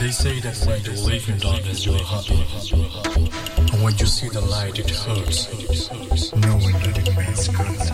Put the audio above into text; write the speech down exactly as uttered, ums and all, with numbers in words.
They say that when you live in darkness, you are happy. And when you see the light, it hurts, knowing that it means good.